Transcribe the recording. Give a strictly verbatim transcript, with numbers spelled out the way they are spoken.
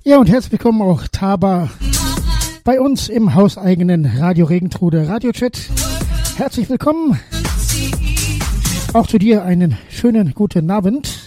Ja, und herzlich willkommen auch Taba bei uns im hauseigenen Radio Regentrude Radiochat. Herzlich willkommen. Auch zu dir einen schönen guten Abend.